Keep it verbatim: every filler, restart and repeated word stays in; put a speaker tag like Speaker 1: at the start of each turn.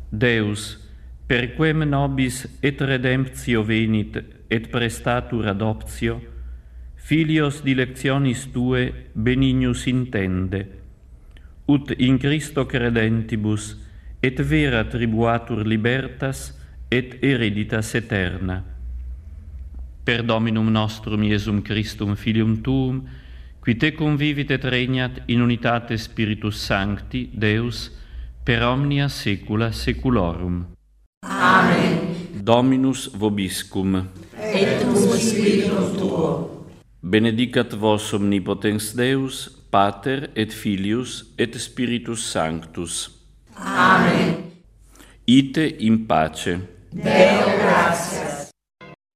Speaker 1: Deus, per quem nobis et redemptio venit et prestatur adoptio, filios dilectionis Tue benignus intende, ut in Christo credentibus et vera tribuatur libertas et hereditas eterna. Per Dominum nostrum Iesum Christum Filium Tuum, qui Te convivit et regnat in unitate Spiritus Sancti, Deus, per omnia saecula saeculorum.
Speaker 2: Amen.
Speaker 1: Dominus vobiscum.
Speaker 2: Et cum spiritu tuo.
Speaker 1: Benedicat vos omnipotens Deus, Pater et Filius et Spiritus Sanctus.
Speaker 2: Amen.
Speaker 1: Ite in pace.
Speaker 2: Deo gratia.